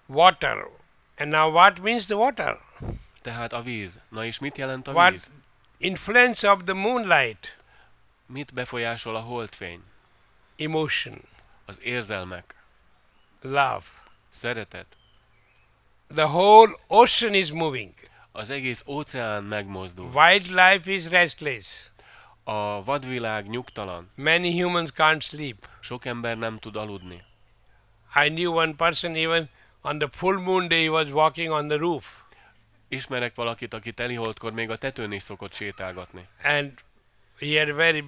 water. And now what means the water? Tehát a víz. Na és mit jelent a What víz? influence of the moonlight? Mit befolyásol a holdfény? Emotion, Az érzelmek, love. szeretet. The whole ocean is moving. Az egész óceán megmozdul. Wildlife is restless. A vadvilág nyugtalan. Many humans can't sleep. Sok ember nem tud aludni. I knew one person even on the full moon day he was walking on the roof. Ismerek valakit, aki teliholdkor még a tetőn is szokott sétálgatni. And he had a very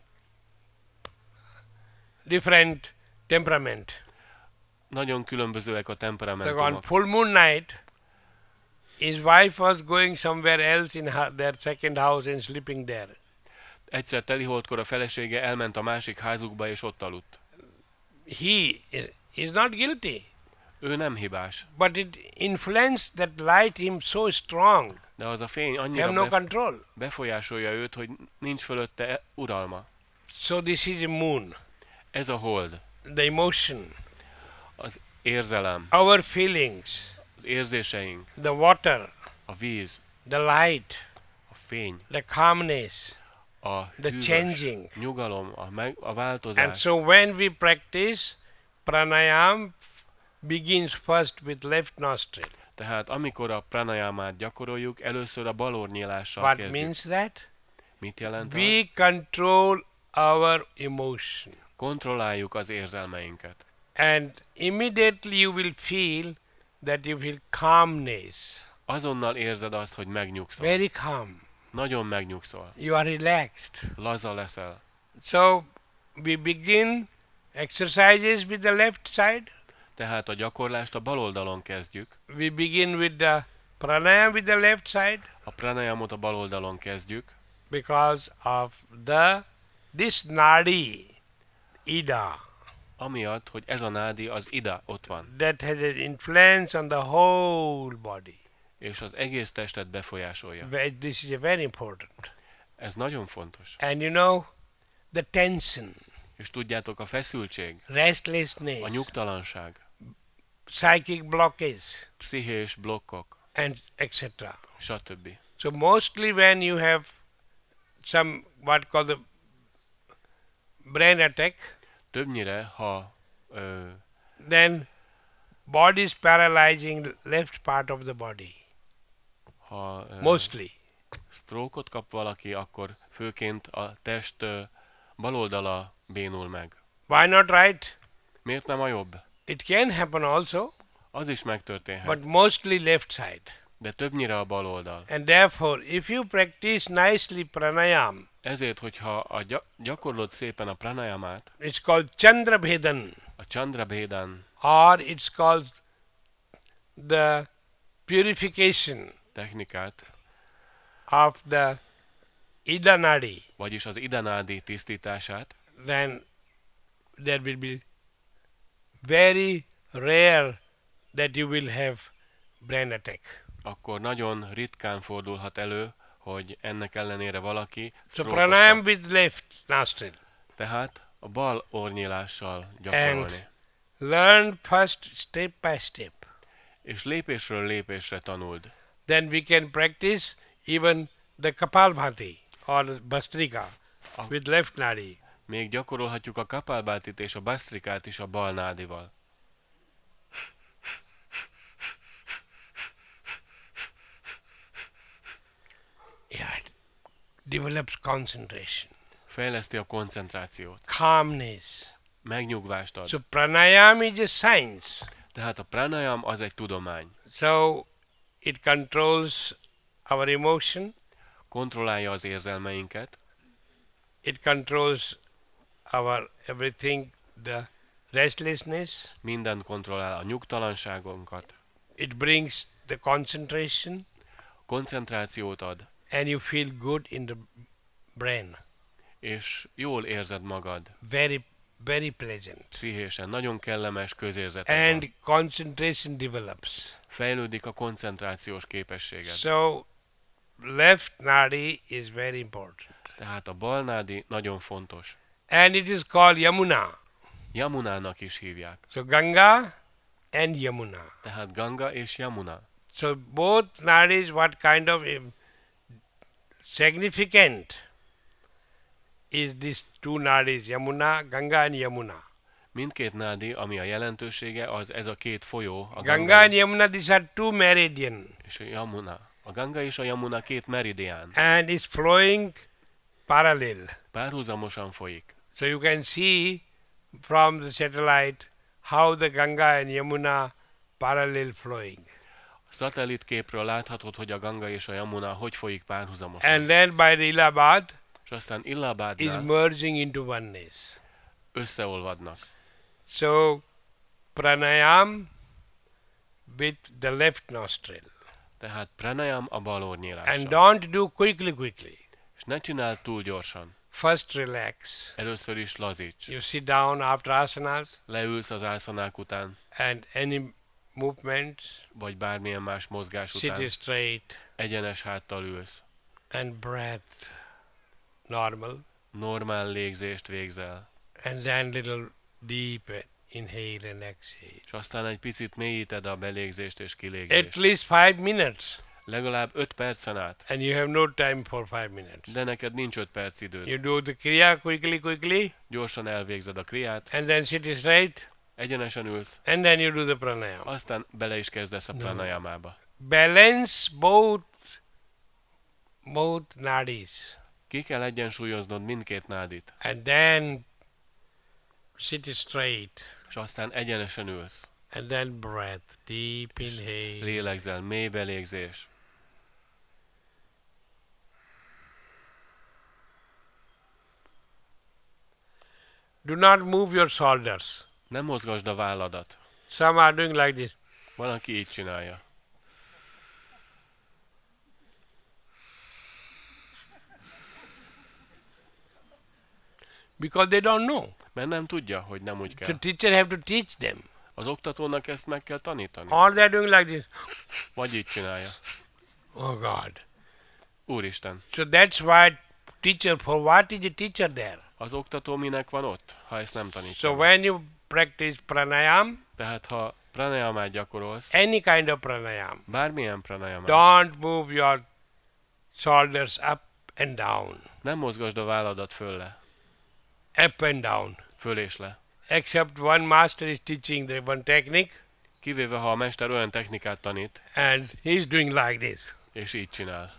different temperament. Nagyon különbözőek a So on temperamentumok. full moon night, his wife was going somewhere else in their second house and sleeping there. Egyszer teliholdkor a felesége elment a másik házukba és ott aludt. He is not guilty, Ő nem hibás, but it influenced that light him so strong. de az a fény Have annyira no control. befolyásolja őt, hogy nincs fölötte uralma. So this is a moon, Ez a hold, the emotion, az érzelem, our feelings, az érzéseink, the water, a víz, the light, a fény, the calmness, a the hűvös, changing. nyugalom, a And változás. so when we practice, pranayam begins first with left nostril. Tehát amikor a pranayamát gyakoroljuk, először a bal orrnyílással What kezdjük. means that? Mit jelent We az? control our emotion. Kontrolláljuk az érzelmeinket. And immediately you will feel that you feel calmness. Azonnal érzed azt, hogy megnyugszol. Very calm. Nagyon megnyugszol. You are relaxed. Laza leszel. So we begin exercises with the left side. Tehát a gyakorlást a bal oldalon kezdjük. We begin with the pranayam with the left side A pranayamot a bal oldalon kezdjük, because of this nadi, ida, amiatt, hogy ez a nádi az ida ott van, that has an influence on the whole body. és az egész testet befolyásolja. This is very important. Ez nagyon fontos. And you know, the tension, És tudjátok, a feszültség, a restlessness, nyugtalanság, psychic blockage, pszichés blokkok, and etc. stb. So mostly when you have some what called the brain attack, Többnyire, ha then body is paralyzing left part of the body. Mostly. stroke-ot kap valaki, akkor főként a test bal oldala bénul meg. Why not right? Miért nem a jobb? It can happen also, Az is megtörténhet, but mostly left side. de többnyire a bal oldal. And therefore, if you practice nicely pranayam, Ezért, hogyha gyakorlod szépen a pranayamát, it's called Chandrabhedan, a Chandrabhedan or it's called the purification technikát, of the Ida Nadi, vagyis az idanádi tisztítását, then there will be very rare that you will have brain attack. akkor nagyon ritkán fordulhat elő, hogy ennek ellenére valaki So stroke-ot pranayam kap. with left nostril. Tehát a bal orrnyílással gyakorolni. Learn first step by step. És lépésről lépésre tanuld. Then we can practice even the Kapalbhati or Bastrika with left nadi. Még gyakorolhatjuk a kapalbátit és a bastrikát is a bal nádival. Yeah, it develops concentration, Fejleszti a koncentrációt. calmness. Megnyugvást ad. So pranayam is a science. Tehát a pranayam az egy tudomány. So it controls our emotion, Kontrollálja az érzelmeinket, it controls our everything, the restlessness, minden kontrollál a nyugtalanságunkat, it brings the concentration, koncentrációt ad, and you feel good in the brain. és jól érzed magad, Very, very pleasant. pszichésen, nagyon kellemes közérzeted van. And concentration develops. Fejlődik a koncentrációs képességed. So left nadi is very important. Tehát a bal nádi nagyon fontos. And it is called Yamuna. Yamunának is hívják. So Ganga and Yamuna. Tehát Ganga és Yamuna. So both nadis, what kind of significant is these two nadis, Yamuna, Ganga and Yamuna. Mindkét nádi, ami a jelentősége, az ez a két folyó, a Ganga and Yamuna, these are two meridian és a Yamuna. A Ganga és a Yamuna két meridián. and is flowing parallel. Párhuzamosan folyik. So you can see from the satellite how the Ganga and Yamuna parallel flowing. A szatellitképről láthatod, hogy a Ganga és a Yamuna hogy folyik párhuzamosan. And then by the Illhabad És aztán is Illhabadnál merging into oneness. összeolvadnak. So pranayam with the left nostril. Tehát pranayam a bal And orrnyílással. don't do quickly. És ne csináld túl gyorsan. First relax. Először is lazíts. You sit down after asanas Leülsz az ászanák után, and any movements, vagy bármilyen más mozgás sit után. straight Egyenes háttal ülsz. and breath normal. Normál légzést végzel. And then little deep inhale and exhale. És aztán egy picit mélyíted a belégzést és At kilégzést. least 5 minutes. Legalább 5 percen át. And you have no time for 5 minutes. De neked nincs 5 perc időd. You do the kriya quickly Gyorsan elvégzed a kriát, and then sit straight egyenesen ülsz, and then you do the pranayama. aztán bele is kezdesz a pranayamába. Balance both nadis Ki kell egyensúlyoznod mindkét nádit, and then sit straight és aztán egyenesen ülsz. and then breath. Deep inhale. Lélegzel, mély belégzés. Do not move your shoulders. Nem mozgasd a válladat. Some are doing like this. Van, aki így csinálja. Because they don't know. Mert nem tudja, hogy nem úgy So kell. teacher have to teach them. Az oktatónak ezt meg kell tanítani. Or they're doing like this. Vagy így csinálja. Oh God. Úristen, So that's why teacher, for what is a teacher there? az oktató minek van ott, ha ezt nem So tanítja? when you practice pranayam, Tehát ha pranayamát gyakorolsz, any kind of pranayam, bármilyen pranayamát, don't move your shoulders up and down, nem mozgasd a válladat fölle, up and down. föl és le. Except one master is teaching the one technique Kivéve, ha a mester olyan technikát tanít, and he's doing like this. és így csinál.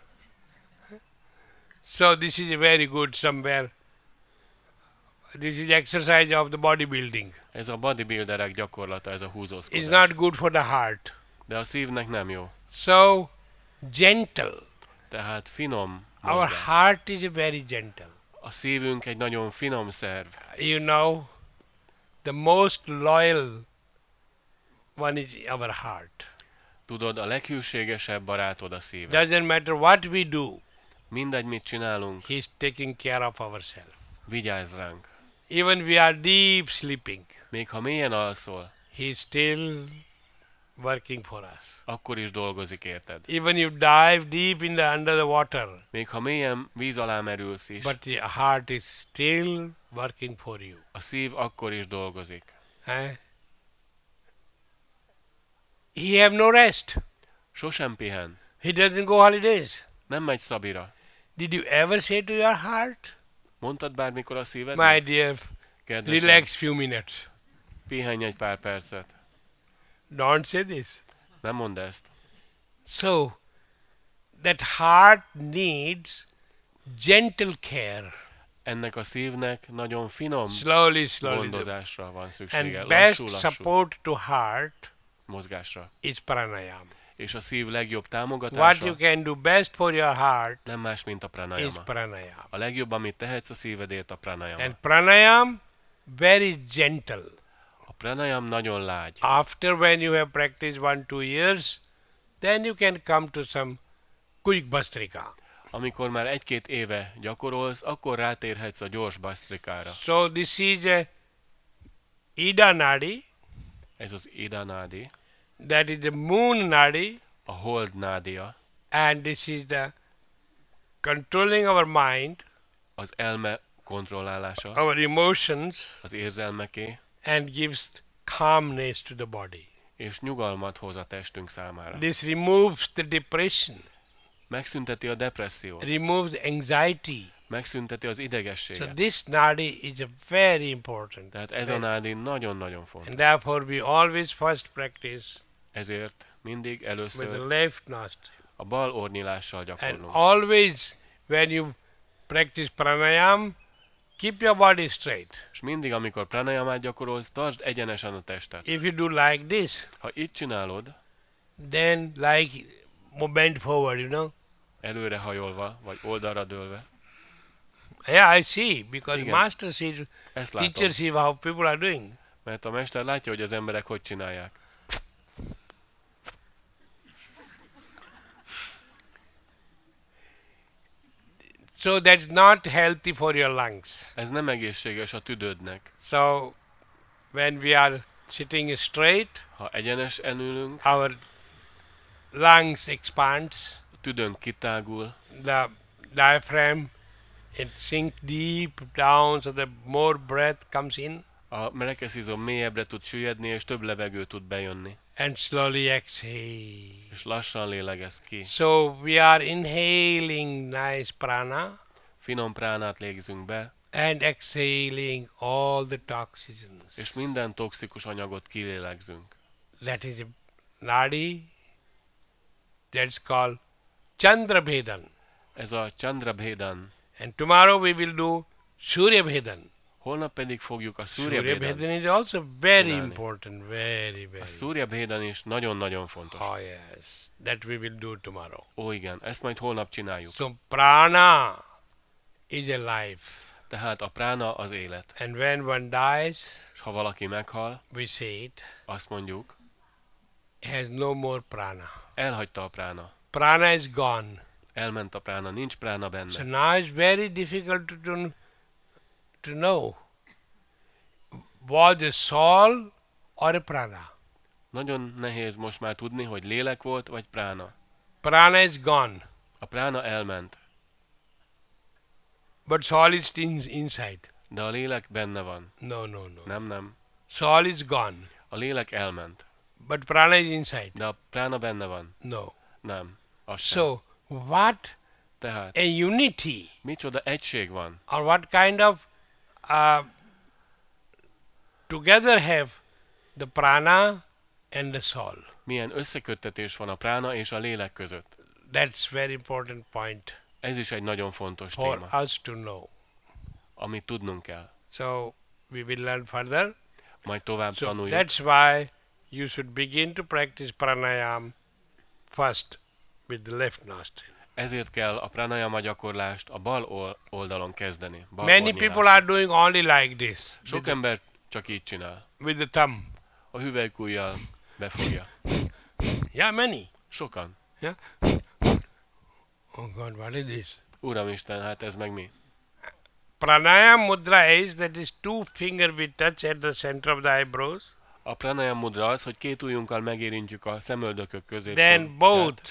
So this is a very good somewhere. This is exercise of the bodybuilding. Ez a bodybuilderek gyakorlata, ez a It's húzózkodás. not good for the heart. De a szívnek nem jó. So gentle. Tehát finom Our mozgás. heart is very gentle. A szívünk egy nagyon finom szerv. You know, the most loyal one is our heart. Tudod, a leghűségesebb barátod a szíve. Doesn't matter what we do, Mindegy, mit csinálunk, he's taking care of ourselves. vigyázz ránk. Even we are deep sleeping, Még ha mélyen alszol, he's still working for us. akkor is dolgozik érted. Even you dive deep in under the water, Még ha mélyen víz alá merülsz is, but your heart is still working for you. a szív akkor is dolgozik. Eh? He have no rest. Sosem pihen. He doesn't go holidays. Nem megy szabira. Did you ever say to your heart, Mondtad bármikor a szíved? my dear, Kedvesem, relax few minutes? pihenj egy pár percet. Don't say this. Nem mondd ezt. So, that heart needs gentle care. Ennek a szívnek nagyon finom Slowly. gondozásra van szüksége. And best Lassú support to heart mozgásra. is pranayama. És a szív legjobb What támogatása you can do best for your heart nem más, mint a is pranayama. pranayama. A legjobb, amit tehetsz a szívedért, a pranayama. And pranayam, very gentle. A pranayam nagyon lágy. After when you have practiced 1-2 years, then you can come to some quick bastrika. Amikor már 1-2 éve gyakorolsz, akkor rátérhetsz a gyors bastrikára. So this is a Ida Nadi, Ez az Ida Nadi, that is the moon Nadi, a Hold Nádia, and this is the controlling our mind, az elme kontrollálása, our emotions, az érzelmeké, and gives calmness to the body. és nyugalmat hoz a testünk számára. This removes the depression, Megszünteti a depressziót, removes the anxiety. megszünteti az So idegességet. this nadi is a very important. Tehát ez a nádi nagyon-nagyon fontos. And therefore we always first practice Ezért mindig with the először left nostril. a bal ornyilással And gyakorlunk. always when you practice pranayam, keep your body straight. És mindig, amikor pranayamát gyakorolsz, tartsd egyenesen a testet. If you do like this, Ha így csinálod, then like bend forward, you know. előre hajolva, vagy oldalra dőlve, Yeah, I see, because Igen. master sees, ezt teacher látom. sees how people are doing. Mert a mester látja, hogy az emberek hogy csinálják. So that's not healthy for your lungs. Ez nem egészséges a tüdődnek. So when we are sitting straight, Ha egyenesen ülünk, our lungs expands, a tüdőnk kitágul, the diaphragm it sinks deep down so that more breath comes in a merekeszizom mélyebbre tud süllyedni, és több levegő tud bejönni. and slowly exhale. És lassan lélegez ki. So we are inhaling nice prana Finom pránát légzünk be, and exhaling all the toxins. és minden toxikus anyagot kilélegzünk. That is a nadi. That's called Chandrabhedan. Ez a Chandrabhedan. And tomorrow we will do Suryabhedan. Holnap pedig fogjuk a Surya Suryabhedan is also very Csinálni. important, very, A very. Surya Bhedan is nagyon-nagyon fontos. Oh yes, that we will do tomorrow. Ó igen, ezt majd holnap csináljuk. So prana is a life. Tehát a prána az élet. And when one dies, És ha valaki meghal, we say it, azt mondjuk, has no more prana. elhagyta a prána. Prana is gone. Elment a prána, nincs prána So benne. now it's very difficult to know was the soul or a prana. Nagyon nehéz most már tudni, hogy lélek volt, vagy prána. Prana is gone, A prána elment, but soul is inside. de a lélek benne van. No, no, no. Nem. Soul is gone, A lélek elment, but prana is inside. de a prána benne van. No. Nem. Az sem. So what Tehát a unity micsoda egység van, or what kind of together have the prana and the soul. milyen összeköttetés van a prána és a lélek között. That's very important point Ez is egy nagyon fontos for téma, us to know. amit tudnunk kell. So we will learn further. Majd tovább So tanuljuk. that's why you should begin to practice pranayam first with the left nostril. Ezért kell a pranayama gyakorlást a bal oldalon kezdeni. Bal Many ornyilással. people are doing only like this Sok ember csak így csinál. with the thumb. A hüvelykujjal befogja. Yeah, many. Sokan. Yeah. Oh God, what is this? Uramisten, hát ez meg mi? Pranayam mudra is that is two finger we touch at the center of the eyebrows. A pranayama mudra az, hogy két ujjunkkal megérintjük a szemöldökök közé. Then both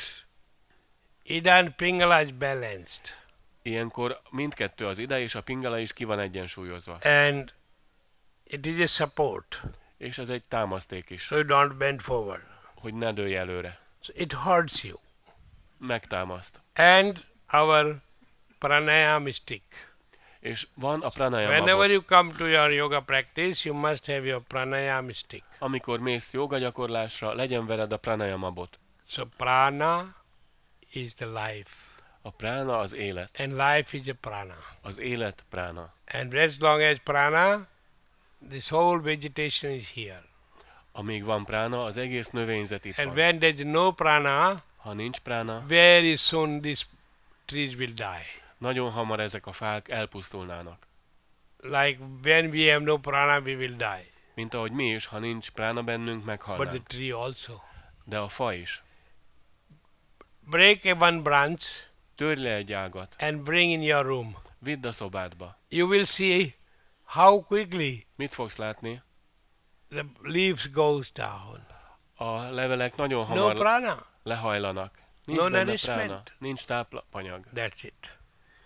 Ida and Pingala is balanced. Ilyenkor mindkettő az ide és a pingala is ki van egyensúlyozva. And it is a support. És ez egy támaszték is, So you don't bend forward. hogy ne dőlj előre. So it hurts you. Megtámaszt. And our pranayam stick. És van a pranayama Whenever bot. you come to your yoga practice, you must have your pranayam stick. Amikor mész joga gyakorlásra, legyen veled a pranayama bot. So prana is the life. A prána az élet. And life is a prana. Az élet prána. And as long as prana, this whole vegetation is here. Amíg van prána, az egész növényzet itt And van. when there is no prana, Ha nincs prána, very soon these trees will die. nagyon hamar ezek a fák elpusztulnának. Like when we have no prana, we will die. Mint ahogy mi is, ha nincs prána bennünk, But the meghalnánk. tree also. De a fa is. Break a one branch Törj le egy ágat, and bring in your room. vidd a szobádba. You will see how quickly Mit fogsz látni? the leaves goes down. A levelek nagyon No hamar prana. lehajlanak. Nincs No benne nourishment. prána, nincs tápanyag. That's it.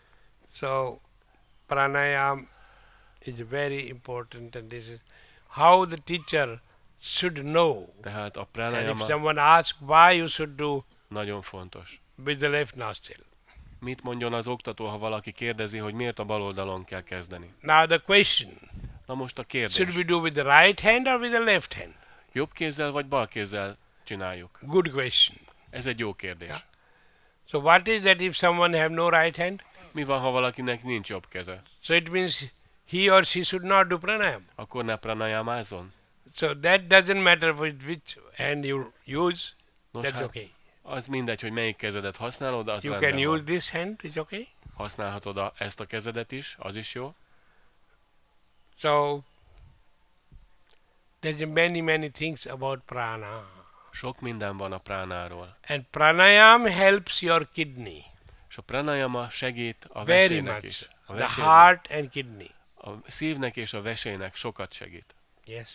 So pranayam is very important, and this is how the teacher should know. Tehát a And if pranayama someone asks why you should do nagyon fontos. with the left nostril. Mit mondjon az oktató, ha valaki kérdezi, hogy miért a bal oldalon kell kezdeni? Now the question, Na most a should kérdés. we do with the right hand or with the left hand? Jobb kézzel vagy bal kézzel csináljuk? Good question. Ez egy jó kérdés. Yeah. So what is that if someone have no right hand? Mi van, ha valakinek nincs jobb keze? So it means he or she should not do pranayama. Akkor ne pranayamázzon? So that doesn't matter with which hand you use, Nos, that's hát okay. az mindegy, hogy melyik kezedet használod, az You rendben can use van. this hand, it's okay. Használhatod ezt a kezedet is, az is jó. So there's many things about prana. Sok minden van a pránáról. And pranayam helps your kidney És a pranayama segít a very vesének much. is. A, The vesének, heart and kidney. a szívnek és a vesének sokat segít. Yes.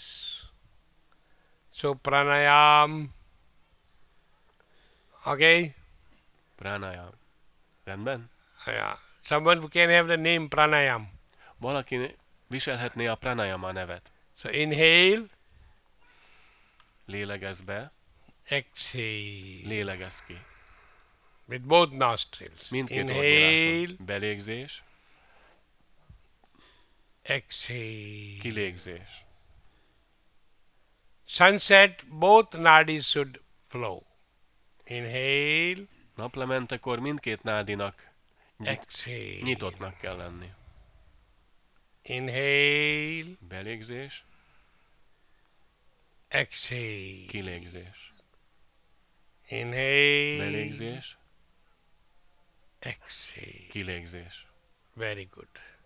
So pranayam. Okay. Pranayam. Rendben? Yeah. Someone can have the name pranayam. Valaki viselhetné a pranayama nevet. So inhale, Lélegez be, exhale lélegez ki. with both nostrils. Mindkét Inhale, ornyíláson. Belégzés, exhale. kilégzés. Sunset, both nadis should flow. Inhale, Naplementekor mindkét nádinak exhale. nyitottnak kell lenni. Inhale, Belégzés, exhale. kilégzés. Inhale, Belégzés, exhale. kilégzés. Very good.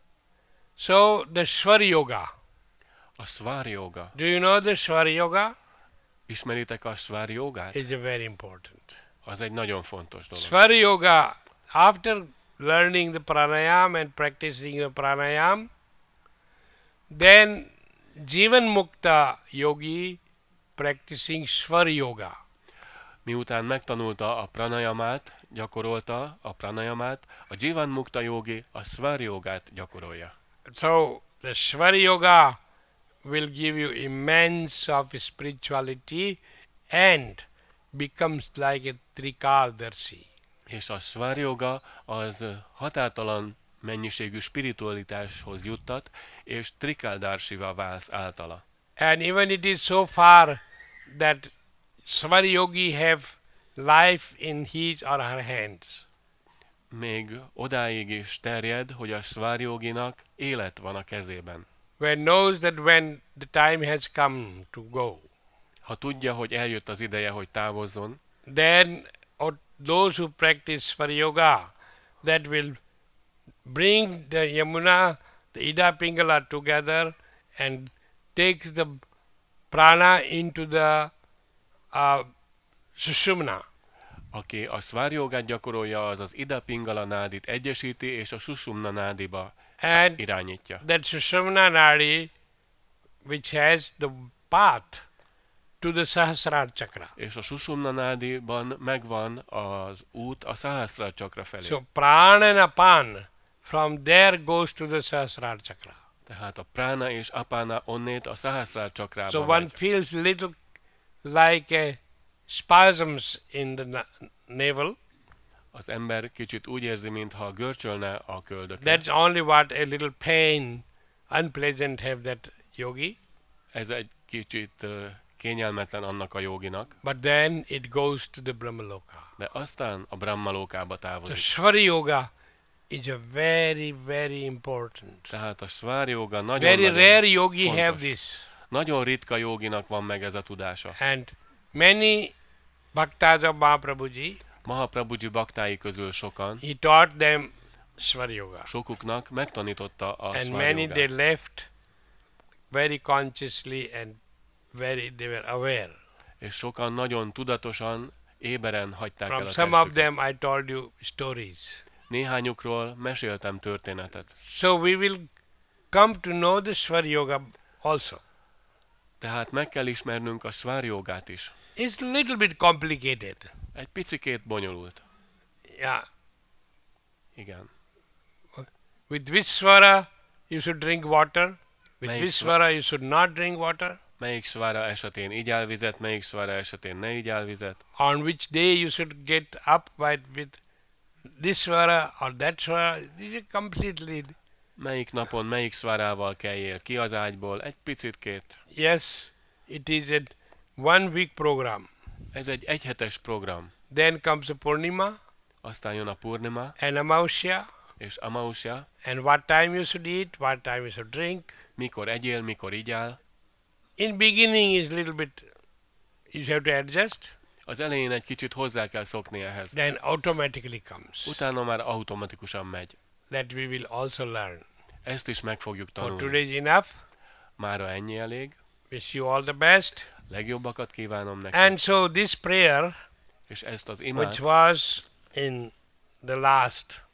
So the Swar Yoga. A Swar Yoga. Do you know the Swar Yoga? Ismeritek a Swar Yogát? Is very important. Az egy nagyon fontos dolog. Swar Yoga, after learning the pranayam and practicing the pranayam, then Jivan Mukta Yogi practicing Swar Yoga. Miután megtanulta a pranayamát, gyakorolta a pranayamát, a Jivan Mukta Yogi a Swar Yogát gyakorolja. So the Swar Yoga will give you immense of spirituality and becomes like a Trikaldarshi. És a Swar Yoga az határtalan mennyiségű spiritualitáshoz juttat, és Trikaldarsiva válsz általa. And even it is so far that Swar Yogi have life in his or her hands. Még odáig is terjed, hogy a Swar Yoginak élet van a kezében. When knows that when the time has come to go, Ha tudja, hogy eljött az ideje, hogy távozzon, then those who practice Swar Yoga, that will bring the Yamuna, the Ida Pingala together and takes the prana into the Sushumna. aki a Swar Yogát gyakorolja, az az Ida Pingala nádit egyesíti, és a Sushumna nádiba And irányítja. that Sushumna Nadi, which has the path to the Sahasrara Chakra. És a Sushumna nádiban megvan az út a Sahasrara Chakra felé. So prana and apan from there goes to the Sahasrara Chakra. Tehát a prána és apána onnét a Sahasrara Chakrába So one megy. feels little like a spasms in the navel. Az ember kicsit úgy érzi, mintha görcsölne a köldöket. That's only what a little pain, unpleasant have that yogi. Ez egy kicsit kényelmetlen annak a joginak, But then it goes to the Brahmaloka. de aztán a Brahmalókába The távozik. Swar Yoga is a very important. Tehát a Swar Yoga Very nagyon, rare yogi fontos. have this. Nagyon ritka joginak van meg ez a tudása. And many bhaktas of Mahaprabhuji, Mahaprabhuji baktái közül sokan, he taught them Swar Yoga. sokuknak megtanította a And Swar many they Yogát. left very consciously and they were aware. És sokan nagyon tudatosan, éberen hagyták el From a some of testüket. them I told you stories. Néhányukról meséltem történetet. So we will come to know the Swar Yoga also. Tehát meg kell ismernünk a Swar Yogát is. It's a little bit complicated. Egy picikét bonyolult. Yeah. Igen. With which swara you should drink water? With Melyik which swa- swara you should not drink water? melyik svara esetén igyál vizet, melyik svara esetén ne igyál vizet, on which day you should get up with this svara or that svara. This is completely, melyik napon melyik svarával kelljél ki az ágyból, egy picitkét. yes, it is a 1 week program. Ez egy egyhetes program. Then comes the Purnima Aztán jön a Purnima and Amausya, és Amausya, and what time you should eat, what time you should drink. mikor egyél, mikor igyál. In beginning is little bit, you have to adjust, Az elején egy kicsit hozzá kell szokni ehhez. then automatically comes. Utána már automatikusan megy. That we will also learn. Ezt is meg fogjuk For tanulni. today is enough. Mára ennyi elég. Wish you all the best. Legjobbakat kívánom nektek. And so this prayer, És ezt az which imát, was in the last